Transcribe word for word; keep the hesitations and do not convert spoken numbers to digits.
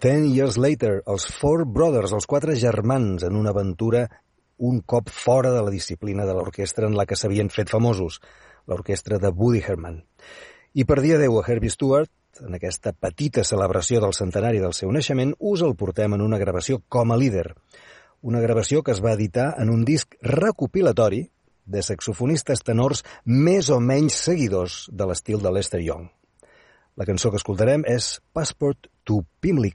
Ten Years Later, els Four Brothers, els quatre germans, en una aventura un cop fora de la disciplina de l'orquestra en la que s'havien fet famosos, l'orquestra de Woody Herman. I per dir adeu a Herbie Stewart, en aquesta petita celebració del centenari del seu naixement, us el portem en una gravació com a líder. Una gravació que es va editar en un disc recopilatori de saxofonistes tenors més o menys seguidors de l'estil de Lester Young. La cançó que escoltarem és Passport to Pimlico.